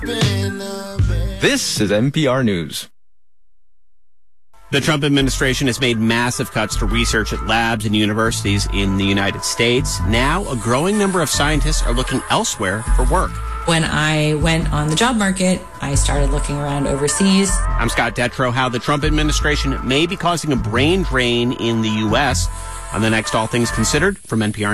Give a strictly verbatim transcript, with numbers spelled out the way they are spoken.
This is N P R News. The Trump administration has made massive cuts to research at labs and universities in the United States. Now, a growing number of scientists are looking elsewhere for work. When I went on the job market, I started looking around overseas. I'm Scott Detrow. How the Trump administration may be causing a brain drain in the U S on the next All Things Considered from N P R.